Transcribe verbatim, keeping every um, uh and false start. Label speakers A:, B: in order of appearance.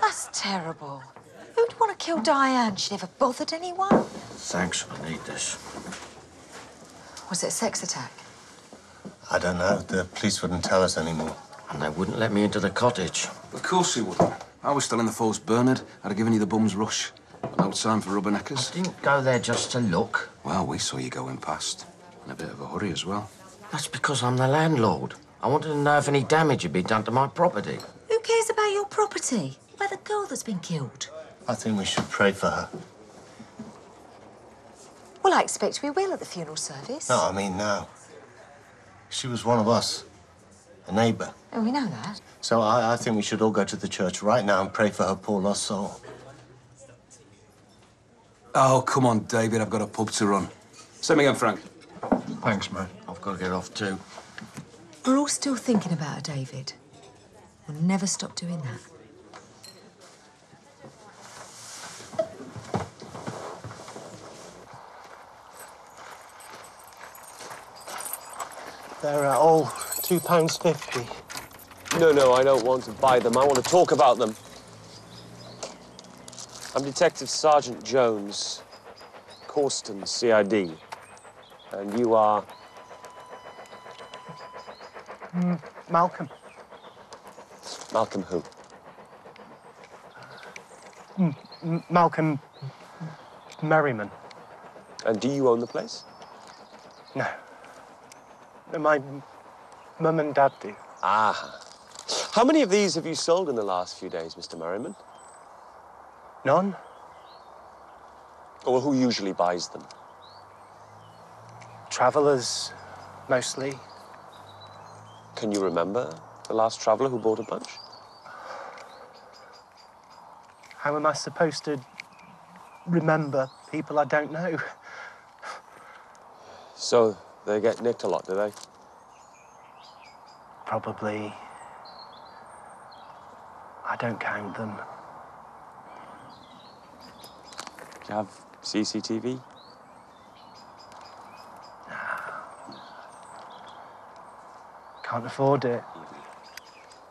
A: That's terrible. Who'd want to kill Diane? She never bothered anyone.
B: Thanks, I need this.
A: Was it a sex attack?
C: I don't know. The police wouldn't tell us anymore.
B: And they wouldn't let me into the cottage.
D: Of course he wouldn't. I was still in the Force Bernard. I'd have given you the bum's rush. But no time for rubberneckers.
B: I didn't go there just to look.
D: Well, we saw you going past. In a bit of a hurry as well.
B: That's because I'm the landlord. I wanted to know if any damage had been done to my property.
A: Who cares about your property? About the girl that's been killed?
C: I think we should pray for her.
A: Well, I expect we will at the funeral service.
C: No, I mean now. She was one of us. A neighbour.
A: Oh, we know that.
C: So I, I think we should all go to the church right now and pray for her poor lost soul.
D: Oh, come on, David. I've got a pub to run. Same again, Frank.
E: Thanks, mate.
B: I've got to get off too.
A: We're all still thinking about her, David. We'll never stop doing that.
C: They're uh, all two pounds fifty.
F: No, no, I don't want to buy them. I want to talk about them. I'm Detective Sergeant Jones, Corston, C I D. And you are...
C: Mm, Malcolm.
F: Malcolm who?
C: Mm, M Malcolm Merriman.
F: And do you own the place?
C: No. No, my mum and dad do.
F: Ah. How many of these have you sold in the last few days, Mister Merriman?
C: None.
F: Oh, well, who usually buys them?
C: Travellers, mostly.
F: Can you remember the last traveller who bought a bunch?
C: How am I supposed to remember people I don't know?
F: So they get nicked a lot, do they?
C: Probably. I don't count them.
F: Do you have C C T V?
C: Can't afford it.